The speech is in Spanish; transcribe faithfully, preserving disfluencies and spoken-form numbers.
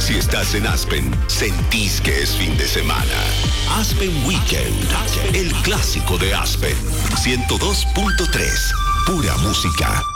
Si estás en Aspen, sentís que es fin de semana. Aspen Weekend, el clásico de Aspen. ciento dos punto tres, pura música.